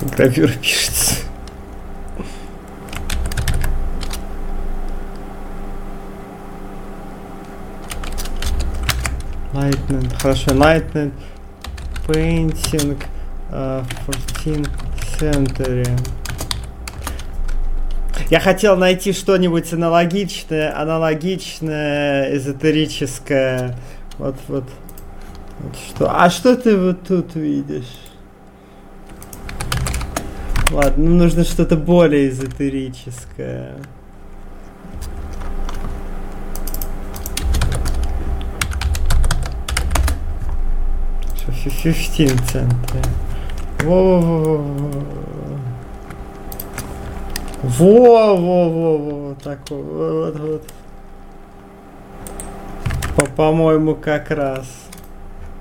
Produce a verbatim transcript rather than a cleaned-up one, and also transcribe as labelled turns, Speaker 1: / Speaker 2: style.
Speaker 1: Гравюра пишется. Lightning, хорошо, Lightning, Painting, uh, fourteenth century. Я хотел найти что-нибудь аналогичное, аналогичное, эзотерическое. Вот, вот, вот что. А что ты вот тут видишь? Ладно, ну нужно что-то более эзотерическое. Fifteen центов. Во-во-во-во. Во-во-во-во. Так вот, вот. По- по-моему, как раз.